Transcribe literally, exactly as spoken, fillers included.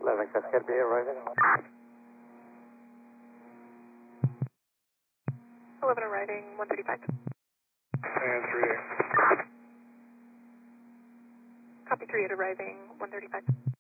eleven Cascade Bay arriving. eleven arriving, one thirty-five. And three. Copy three eight arriving, one thirty-five.